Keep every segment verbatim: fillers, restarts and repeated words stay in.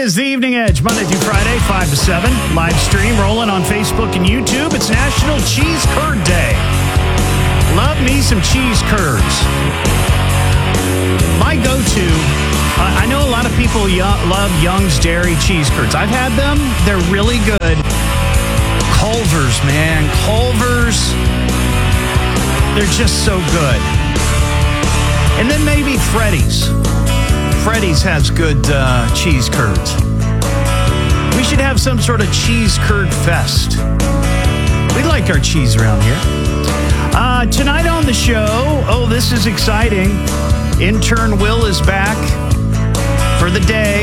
is the Evening Edge, Monday through Friday, five to seven. Live stream rolling on Facebook and YouTube. It's National Cheese Curd Day. Love me some cheese curds. My go-to, uh, I know a lot of people y- love Young's Dairy cheese curds. I've had them. They're really good. Culver's, man. Culver's. They're just so good. And then maybe Freddy's. Freddy's has good uh, cheese curds. We should have some sort of cheese curd fest. We like our cheese around here. Uh, tonight on the show, oh, this is exciting. Intern Will is back for the day.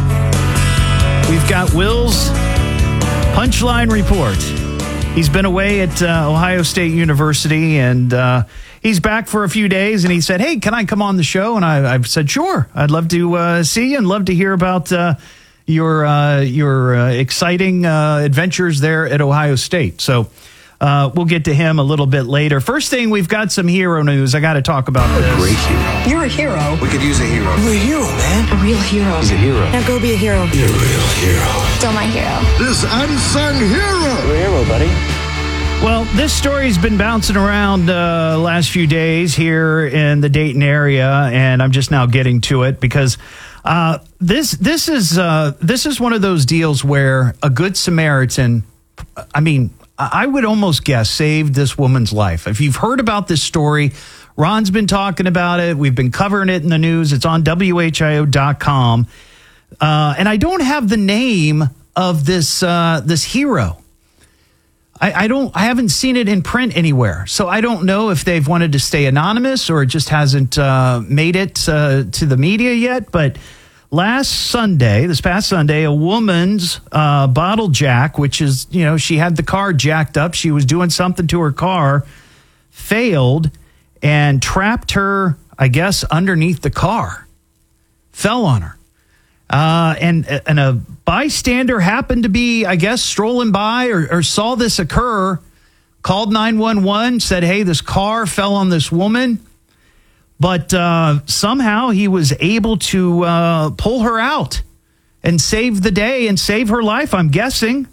We've got Will's Punchline Report. He's been away at uh, Ohio State University, and uh, he's back for a few days, and he said, hey, can I come on the show? And I, I've said, sure. I'd love to uh, see you and love to hear about uh, your uh, your uh, exciting uh, adventures there at Ohio State. So uh, we'll get to him a little bit later. First thing, we've got some hero news. I got to talk about this. A great hero. You're a hero. We could use a hero. You're a hero, man. A real hero. He's a hero. Now go be a hero. You're a real hero. Still my hero. This unsung hero. You're a hero, buddy. Well, this story's been bouncing around uh, last few days here in the Dayton area, and I'm just now getting to it because uh, this this is uh, this is one of those deals where a good Samaritan, I mean, I would almost guess, saved this woman's life. If you've heard about this story, Ron's been talking about it. We've been covering it in the news. It's on W H I O dot com, uh, and I don't have the name of this uh, this hero. I, I don't. I haven't seen it in print anywhere, so I don't know if they've wanted to stay anonymous or it just hasn't uh, made it uh, to the media yet. But last Sunday, this past Sunday, a woman's uh, bottle jack, which is, you know, she had the car jacked up. She was doing something to her car, failed and trapped her, I guess, underneath the car. Fell on her. Uh, and and a bystander happened to be, I guess, strolling by or, or saw this occur, called nine one one, said, hey, this car fell on this woman. But uh, somehow he was able to uh, pull her out and save the day and save her life, I'm guessing.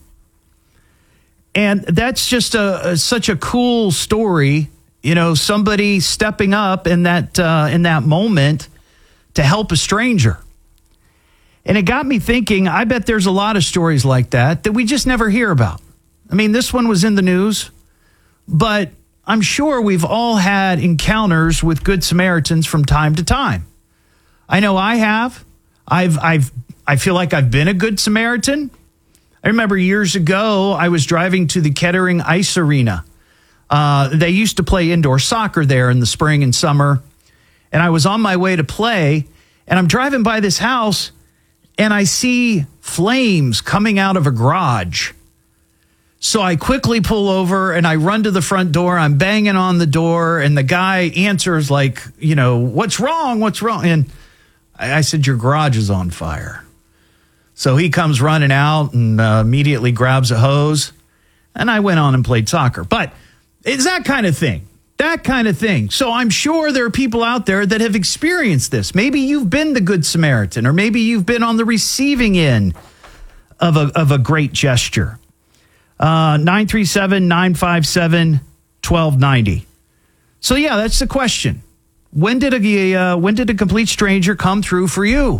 And that's just a, a such a cool story, you know, somebody stepping up in that uh, in that moment to help a stranger. And it got me thinking, I bet there's a lot of stories like that that we just never hear about. I mean, this one was in the news, but I'm sure we've all had encounters with Good Samaritans from time to time. I know I have. I've, I've, I feel like I've been a Good Samaritan. I remember years ago, I was driving to the Kettering Ice Arena. Uh, they used to play indoor soccer there in the spring and summer. And I was on my way to play, and I'm driving by this house, and I see flames coming out of a garage. So I quickly pull over and I run to the front door. I'm banging on the door, and the guy answers like, you know, what's wrong? What's wrong? And I, I said, your garage is on fire. So he comes running out and uh, immediately grabs a hose. And I went on and played soccer. But it's that kind of thing. That kind of thing. So I'm sure there are people out there that have experienced this. Maybe you've been the Good Samaritan, or maybe you've been on the receiving end of a of a great gesture. Uh, nine three seven, nine five seven, one two nine zero. So yeah, that's the question. When did a uh, when did a complete stranger come through for you?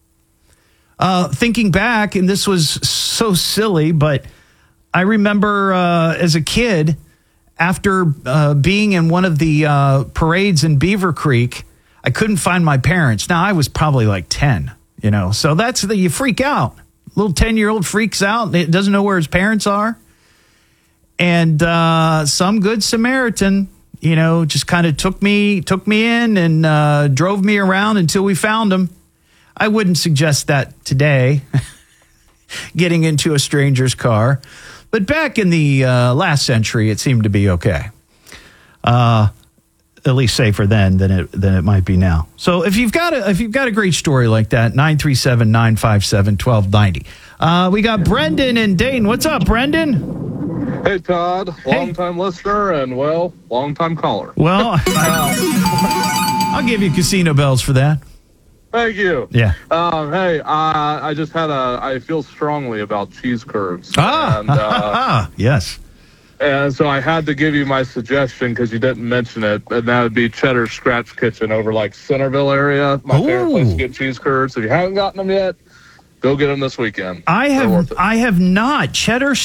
Uh, thinking back, and this was so silly, but I remember uh, as a kid, after uh, being in one of the uh, parades in Beaver Creek, I couldn't find my parents. Now, I was probably like ten, you know, so that's the, you freak out. Little ten-year-old freaks out, doesn't know where his parents are. And uh, some Good Samaritan, you know, just kind of took me, took me in and uh, drove me around until we found him. I wouldn't suggest that today, getting into a stranger's car. But back in the uh, last century, it seemed to be okay. Uh, at least safer then than it than it might be now. So if you've got a if you've got a great story like that, nine three seven, nine five seven, one two nine zero. Uh, we got Brendan in Dayton. What's up, Brendan? Hey, Todd. Hey. Long-time listener and, well, long-time caller. Well, I, I'll give you casino bells for that. Thank you. Yeah. Um, hey, uh, I just had a. I feel strongly about cheese curds. Ah, And, uh, yes. and so I had to give you my suggestion because you didn't mention it, and that would be Cheddar Scratch Kitchen over like Centerville area. My favorite place to Ooh. get cheese curds. If you haven't gotten them yet, go get them this weekend. I They're have worth it. I have not. Cheddar